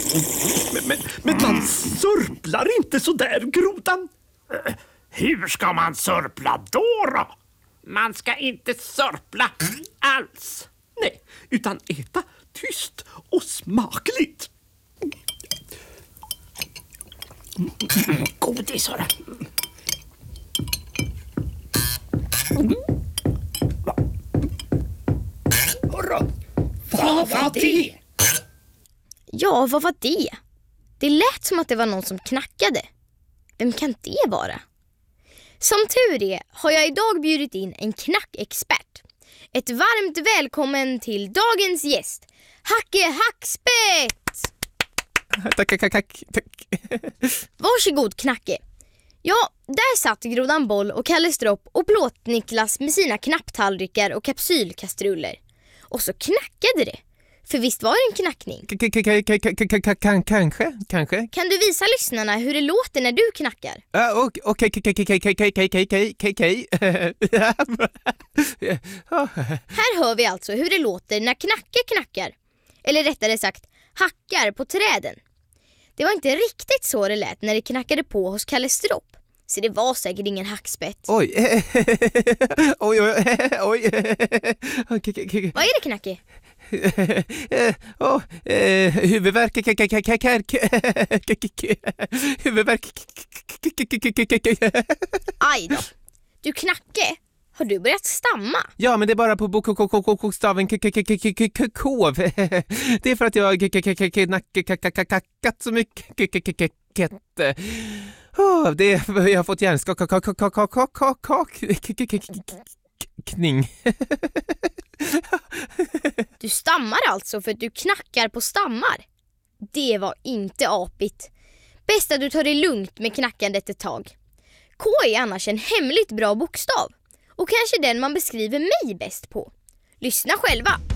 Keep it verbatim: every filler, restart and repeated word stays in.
Men, men, men man sörplar inte så där, grodan. Hur ska man sörpla då då? Man ska inte sörpla alls. Nej, utan äta tyst och smakligt. Godis, hörru. Hurra! Vad var det? Ja, vad var det? Det lät som att det var någon som knackade. Vem kan det vara? Som tur är har jag idag bjudit in en knackexpert. Ett varmt välkommen till dagens gäst, Hacke Hackspett! Tack, tack, tack, tack. Varsågod, Knacke. Ja, där satt Grodan Boll och Kalle Stropp och Plåt-Niklas med sina knapptallrikar och kapsylkastruller. Och så knackade det. För visst var det en knackning? Kanske, kanske. Kan du visa lyssnarna hur det låter när du knackar? Okej, okej, okej, okej, okej, okej, okej, okej. Här hör vi alltså hur det låter när Knacke knackar. Eller rättare sagt, hackar på träden. Det var inte riktigt så det lät när det knackade på hos Kalle Stropp. Så det var säkert ingen hackspett. Oj, oj, oj, oj. Vad är det, Knacke? Oh, eh, huvudvärk huvudvärk Aj då. Du, Knacke, har du börjat stamma? Ja, men det är bara på bokstaven k. Det är för att jag har kackat så mycket. Det jag har fått hjärnskakning. Du stammar alltså för att du knackar på stammar. Det var inte apigt. Bäst att du tar det lugnt med knackandet ett tag. K är annars en hemligt bra bokstav. Och kanske den man beskriver mig bäst på. Lyssna själva.